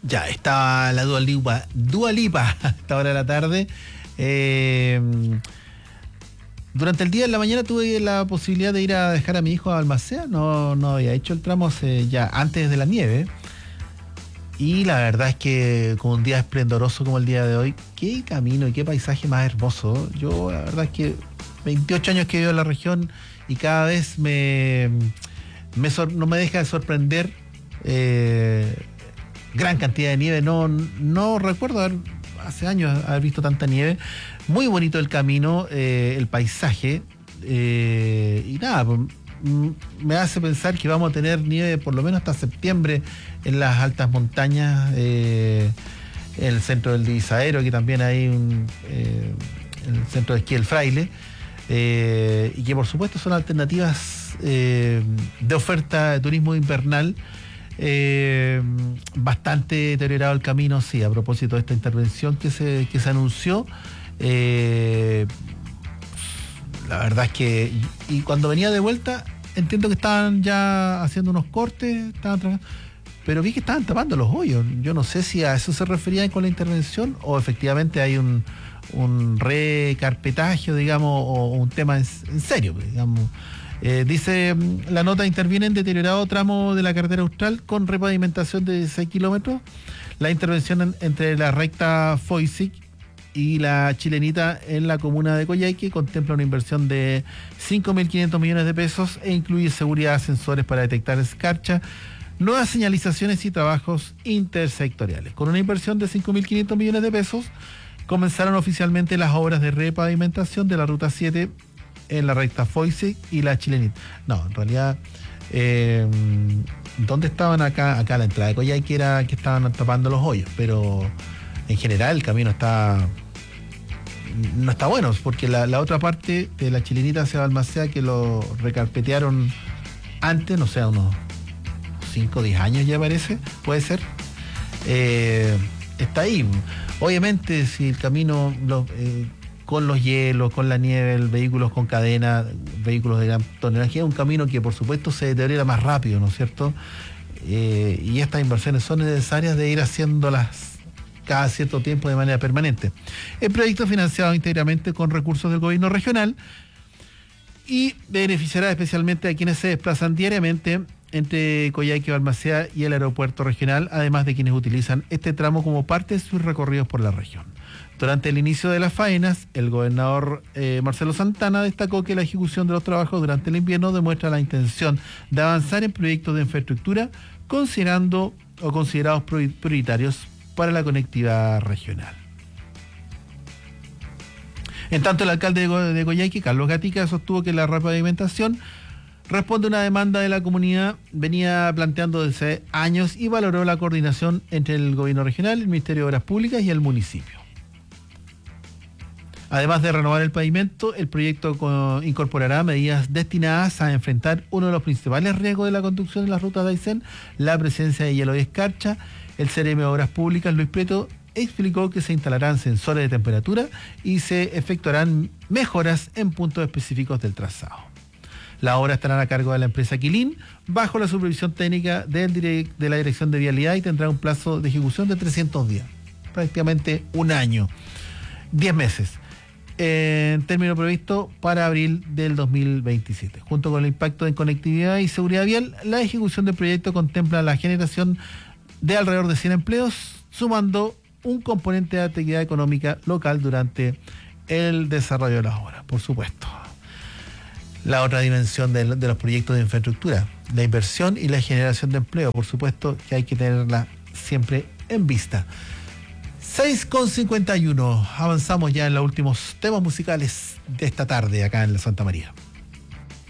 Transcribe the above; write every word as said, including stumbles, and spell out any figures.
Ya, está la Dua Lipa, Dua Lipa a esta hora de la tarde. Eh, durante el día en la mañana tuve la posibilidad de ir a dejar a mi hijo a Balmaceda. No, no había hecho el tramo hace ya antes de la nieve. Y la verdad es que con un día esplendoroso como el día de hoy, qué camino y qué paisaje más hermoso. Yo la verdad es que veintiocho años que vivo en la región y cada vez me, me sor, no me deja de sorprender eh, gran cantidad de nieve. No, no recuerdo haber, hace años haber visto tanta nieve. Muy bonito el camino, eh, el paisaje. Eh, y nada, pues, me hace pensar que vamos a tener nieve por lo menos hasta septiembre en las altas montañas, eh, en el centro del Divisadero, que también hay un, eh, en el centro de esquí El Fraile, eh, y que por supuesto son alternativas eh, de oferta de turismo invernal. Eh, bastante deteriorado el camino, sí, a propósito de esta intervención que se, que se anunció. Eh, La verdad es que, y, y cuando venía de vuelta, entiendo que estaban ya haciendo unos cortes, estaban trabajando, pero vi que estaban tapando los hoyos. Yo no sé si a eso se referían con la intervención o efectivamente hay un, un recarpetaje, digamos, o un tema en, en serio, digamos. Eh, dice, la nota interviene en deteriorado tramo de la carretera austral con repavimentación de dieciséis kilómetros. La intervención en, entre la recta Foisic y la Chilenita en la comuna de Coyhaique contempla una inversión de cinco mil quinientos millones de pesos e incluye seguridad de sensores para detectar escarcha, nuevas señalizaciones y trabajos intersectoriales. Con una inversión de cinco mil quinientos millones de pesos, comenzaron oficialmente las obras de repavimentación de la Ruta siete en la recta Foisic y la Chilenita. No, en realidad, eh, ¿dónde estaban acá? Acá a la entrada de Coyhaique era que estaban tapando los hoyos, pero en general el camino está... no está bueno, porque la, la otra parte de la Chilenita hacia Balmaceda, que lo recarpetearon antes, no sé, unos cinco o diez años ya parece, puede ser, eh, está ahí. Obviamente, si el camino lo, eh, con los hielos, con la nieve, el vehículos con cadena, vehículos de gran tonelaje, es un camino que por supuesto se deteriora más rápido, ¿no es cierto? Eh, y estas inversiones son necesarias de ir haciéndolas cada cierto tiempo de manera permanente. El proyecto financiado íntegramente con recursos del gobierno regional y beneficiará especialmente a quienes se desplazan diariamente entre Coyhaique, Balmaceda y el aeropuerto regional, además de quienes utilizan este tramo como parte de sus recorridos por la región. Durante el inicio de las faenas, el gobernador eh, Marcelo Santana destacó que la ejecución de los trabajos durante el invierno demuestra la intención de avanzar en proyectos de infraestructura considerando o considerados prioritarios para la conectividad regional. En tanto, el alcalde de, Go- de Coyhaique, Carlos Gatica, sostuvo que la repavimentación responde a una demanda de la comunidad venía planteando desde años y valoró la coordinación entre el gobierno regional, el Ministerio de Obras Públicas y el municipio. Además de renovar el pavimento, el proyecto co- incorporará medidas destinadas a enfrentar uno de los principales riesgos de la conducción de las rutas de Aysén, la presencia de hielo y escarcha. El C R M de Obras Públicas, Luis Prieto, explicó que se instalarán sensores de temperatura y se efectuarán mejoras en puntos específicos del trazado. Las obras estarán a cargo de la empresa Quilín, bajo la supervisión técnica del direct, de la Dirección de Vialidad, y tendrá un plazo de ejecución de trescientos días, prácticamente un año, diez meses, en término previsto para abril del dos mil veintisiete. Junto con el impacto en conectividad y seguridad vial, la ejecución del proyecto contempla la generación de alrededor de cien empleos, sumando un componente de actividad económica local durante el desarrollo de las obras, por supuesto. La otra dimensión de, de los proyectos de infraestructura, la inversión y la generación de empleo, por supuesto que hay que tenerla siempre en vista. seis con cincuenta y uno, avanzamos ya en los últimos temas musicales de esta tarde acá en la Santa María.